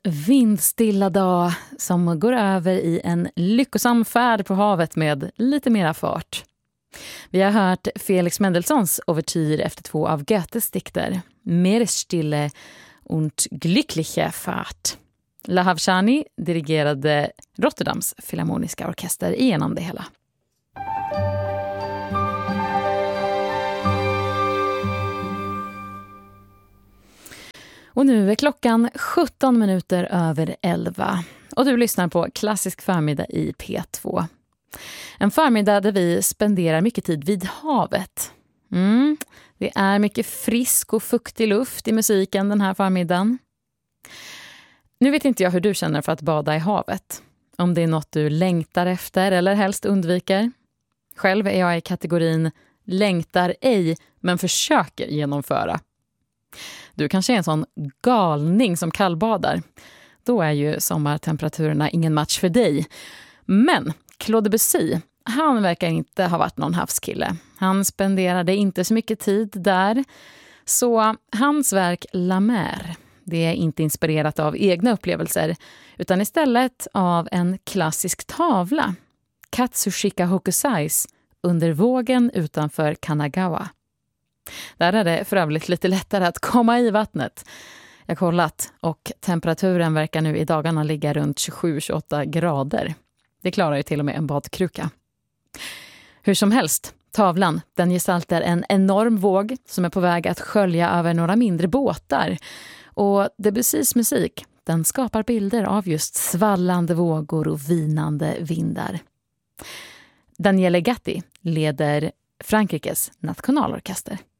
vindstilla dag som går över i en lyckosam färd på havet med lite mera fart. Vi har hört Felix Mendelssohns ouvertyr efter 2 av Goethes dikter, Meeresstille und glückliche Fahrt. Lahav Shani dirigerade Rotterdams filharmoniska orkester igenom det hela. Och nu är klockan 17 minuter över 11 och du lyssnar på Klassisk förmiddag i P2. En förmiddag där vi spenderar mycket tid vid havet. Det är mycket frisk och fuktig luft i musiken den här förmiddagen. Nu vet inte jag hur du känner för att bada i havet. Om det är något du längtar efter eller helst undviker. Själv är jag i kategorin längtar ej men försöker genomföra. Du kanske är en sån galning som kallbadar. Då är ju sommartemperaturerna ingen match för dig. Men Claude Debussy, han verkar inte ha varit någon havskille. Han spenderade inte så mycket tid där. Så hans verk La Mer, det är inte inspirerat av egna upplevelser utan istället av en klassisk tavla. Katsushika Hokusais under vågen utanför Kanagawa. Där är det för övrigt lite lättare att komma i vattnet. Jag har kollat och temperaturen verkar nu i dagarna ligga runt 27-28 grader. Det klarar ju till och med en badkruka. Hur som helst, tavlan den gestaltar en enorm våg som är på väg att skölja över några mindre båtar. Och Debussys musik, den skapar bilder av just svallande vågor och vinande vindar. Daniele Gatti leder Frankrikes nationalorkester.